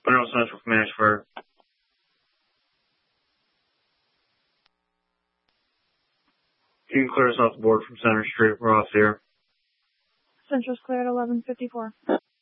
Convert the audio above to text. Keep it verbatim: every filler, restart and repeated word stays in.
Monroe Central Command for you can clear us off the board from Center Street. We're off here. Central's cleared eleven fifty-four.